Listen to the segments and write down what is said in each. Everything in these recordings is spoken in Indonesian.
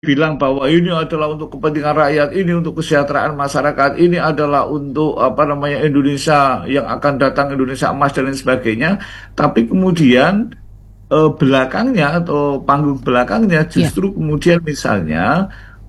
bilang bahwa ini adalah untuk kepentingan rakyat, ini untuk kesejahteraan masyarakat, ini adalah untuk apa namanya Indonesia yang akan datang, Indonesia emas dan lain sebagainya. Tapi kemudian belakangnya atau panggung belakangnya Ya, justru kemudian misalnya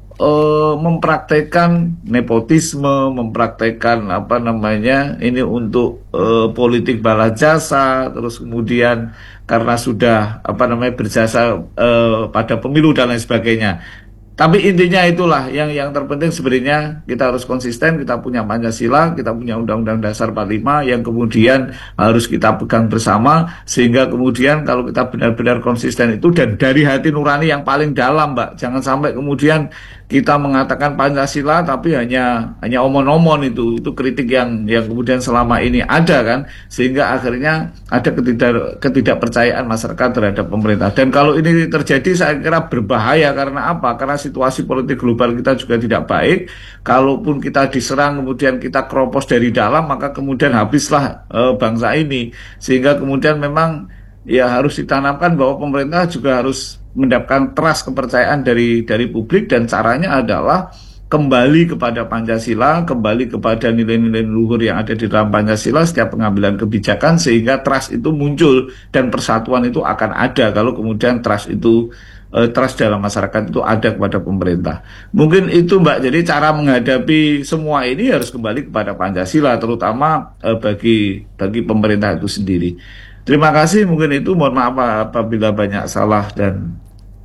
mempraktekkan nepotisme, mempraktekkan apa namanya ini untuk politik balas jasa, terus kemudian karena sudah apa namanya berjasa pada pemilu dan lain sebagainya. Tapi intinya itulah yang terpenting sebenarnya kita harus konsisten, kita punya Pancasila, kita punya Undang-Undang Dasar 45 yang kemudian harus kita pegang bersama sehingga kemudian kalau kita benar-benar konsisten itu dan dari hati nurani yang paling dalam, Mbak. Jangan sampai kemudian kita mengatakan Pancasila tapi hanya omon-omon itu kritik yang kemudian selama ini ada kan sehingga akhirnya ada ketidakpercayaan masyarakat terhadap pemerintah. Dan kalau ini terjadi saya kira berbahaya karena apa? Karena situasi politik global kita juga tidak baik. Kalaupun kita diserang kemudian kita keropos dari dalam maka kemudian habislah bangsa ini. Sehingga kemudian memang ya harus ditanamkan bahwa pemerintah juga harus mendapatkan trust kepercayaan dari publik dan caranya adalah kembali kepada Pancasila, kembali kepada nilai-nilai luhur yang ada di dalam Pancasila setiap pengambilan kebijakan sehingga trust itu muncul dan persatuan itu akan ada kalau kemudian trust dalam masyarakat itu ada kepada pemerintah. Mungkin itu Mbak, jadi cara menghadapi semua ini harus kembali kepada Pancasila terutama bagi pemerintah itu sendiri. Terima kasih, mungkin itu mohon maaf apabila banyak salah dan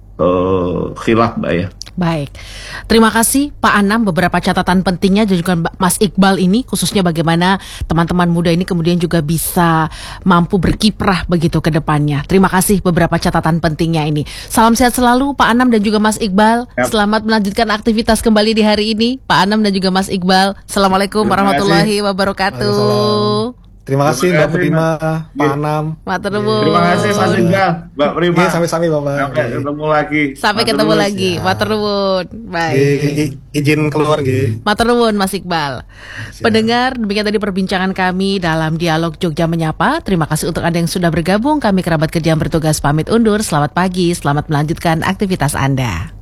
khilaf Mbak ya. baik. Terima kasih Pak Anam, beberapa catatan pentingnya dan juga Mas Iqbal ini, khususnya bagaimana teman-teman muda ini kemudian juga bisa mampu berkiprah begitu ke depannya. Terima kasih beberapa catatan pentingnya ini. Salam sehat selalu Pak Anam dan juga Mas Iqbal. Yap. Selamat melanjutkan aktivitas kembali di hari ini, Pak Anam dan juga Mas Iqbal. Assalamualaikum Terima warahmatullahi kasih. Waalaikumsalam. wabarakatuh. Terima Terima kasih Mbak kasih Prima, Mas. Pak Ye. Anam. Matur Terima kasih Mas nuwun. Indra, Mbak Prima. Sami-sami Bapak. Sampai ketemu lagi. Sampai Matur ketemu nuwun. lagi. Siap. Matur nuwun. Baik. Izin keluar nggih. Matur nuwun Mas Iqbal. Siap. Pendengar, demikian tadi perbincangan kami dalam dialog Jogja Menyapa. Terima kasih untuk Anda yang sudah bergabung. Kami kerabat kerja yang bertugas pamit undur. Selamat pagi, selamat melanjutkan aktivitas Anda.